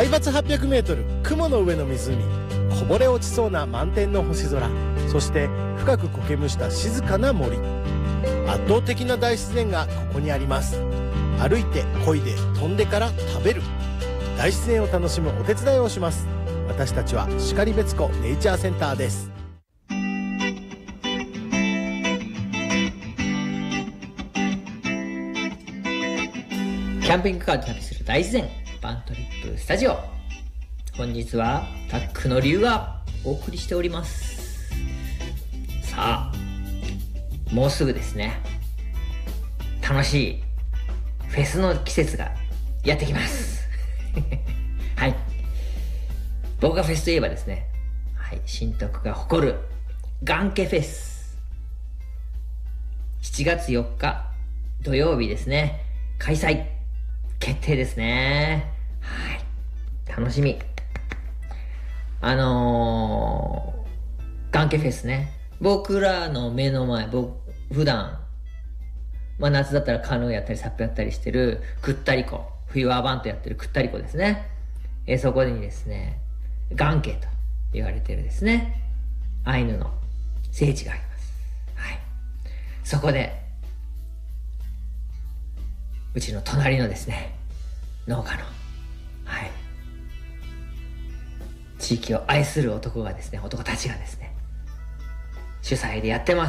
海抜800メートル、雲の上の湖、こぼれ落ちそうな満天の星空、そして深く苔むした静かな森。圧倒的な大自然がここにあります。歩いて漕いで飛んでから食べる、大自然を楽しむお手伝いをします。私たちは然別湖ネイチャーセンターです。 キャンピングカーで旅する大自然バントリップスタジオ。本日はタックの龍がお送りしております。さあ、もうすぐですね、楽しいフェスの季節がやってきますはい、僕がフェスといえばですね、はい、新徳が誇るガンケフェス、7月4日土曜日ですね、開催決定ですね。はい、楽しみ。ガンケフェスね、僕らの目の前、普段夏だったらカヌーやったりサップやったりしてるくったり湖、冬はバントやってるくったり湖ですね。そこにですね、ガンケと言われてるですね、アイヌの聖地があります。はい、そこでうちの隣のですね、農家の、はい、地域を愛する男たちがですね、主催でやってます。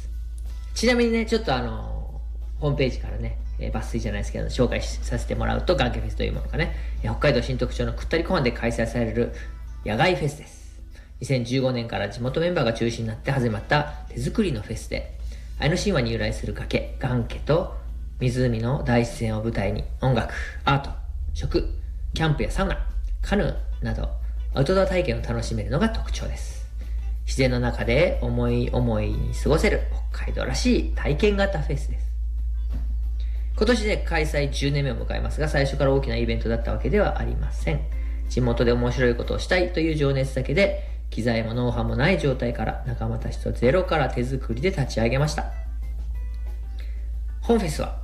ちなみにね、ちょっとホームページからね、抜粋じゃないですけど、紹介させてもらうと、ガンケフェスというものがね、北海道新徳町のくったり湖畔で開催される野外フェスです。2015年から地元メンバーが中心になって始まった手作りのフェスで、アイヌ神話に由来する崖、ガンケと、湖の大自然を舞台に音楽、アート、食、キャンプやサウナ、カヌーなどアウトドア体験を楽しめるのが特徴です。自然の中で思い思いに過ごせる北海道らしい体験型フェスです。今年で開催10年目を迎えますが、最初から大きなイベントだったわけではありません。地元で面白いことをしたいという情熱だけで、機材もノウハウもない状態から仲間たちとゼロから手作りで立ち上げました。本フェスは